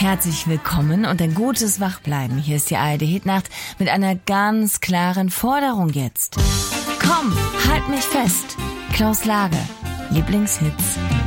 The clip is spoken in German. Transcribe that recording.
Herzlich willkommen und ein gutes Wachbleiben. Hier ist die ARD-Hitnacht mit einer ganz klaren Forderung jetzt. Komm, halt mich fest. Klaus Lage, Lieblingshits.